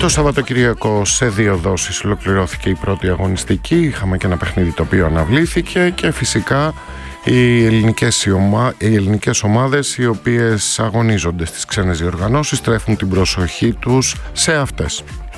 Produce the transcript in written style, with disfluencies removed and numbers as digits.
Το Σαββατοκυριακό σε 2 δόσεις ολοκληρώθηκε η πρώτη αγωνιστική. Είχαμε και ένα παιχνίδι το οποίο αναβλήθηκε και φυσικά οι ελληνικές ομάδες οι οποίες αγωνίζονται στις ξένες διοργανώσεις τρέφουν την προσοχή τους σε αυτές.